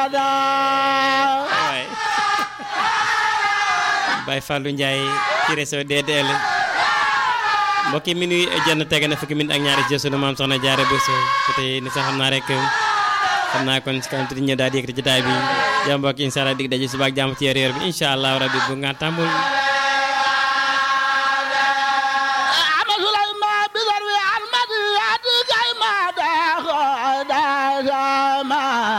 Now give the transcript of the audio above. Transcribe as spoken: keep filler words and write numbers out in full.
waay Baye Fallou Ndiaye ci réseau D D L mbokk yi minuit jenn tege na fukki minute ak ñaari ci sunu maam soxna Jaara Bousso te ni sax xam naa rek xam naa kon si kanam tuuti ñëw daal di yëkkati jotaay bi jàmm mbokk incha allah dig daje suba ak jàmm ci yor yor bi incha allah rabbi bu nga tàmbul